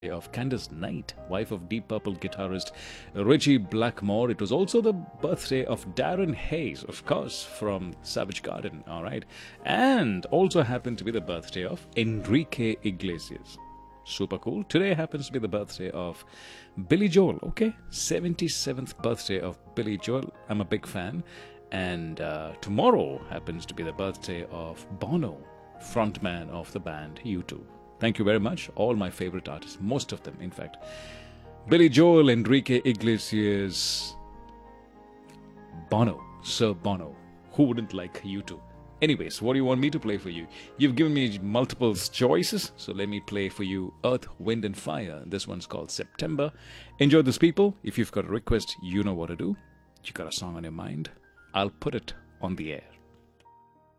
of Candace Knight, wife of Deep Purple guitarist Richie Blackmore. It was also the birthday of Darren Hayes, of course, from Savage Garden, all right? And also happened to be the birthday of Enrique Iglesias. Super cool. Today happens to be the birthday of Billy Joel, okay? 77th birthday of Billy Joel. I'm a big fan. And tomorrow happens to be the birthday of Bono, frontman of the band U2. Thank you very much. All my favorite artists, most of them, in fact. Billy Joel, Enrique Iglesias, Bono, Sir Bono. Who wouldn't like U2? Anyways, what do you want me to play for you? You've given me multiple choices, so let me play for you Earth, Wind and Fire. This one's called September. Enjoy this, people. If you've got a request, you know what to do. You got a song on your mind, I'll put it on the air.